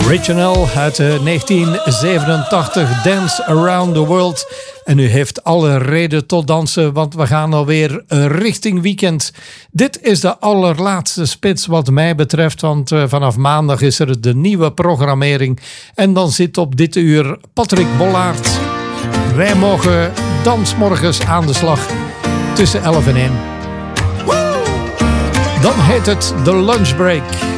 Original uit 1987, Dance Around the World. En u heeft alle reden tot dansen, want we gaan alweer richting weekend. Dit is de allerlaatste spits wat mij betreft, want vanaf maandag is er de nieuwe programmering. En dan zit op dit uur Patrick Bollaert. Wij mogen dansmorgens aan de slag tussen 11 en 1. Dan heet het de lunchbreak.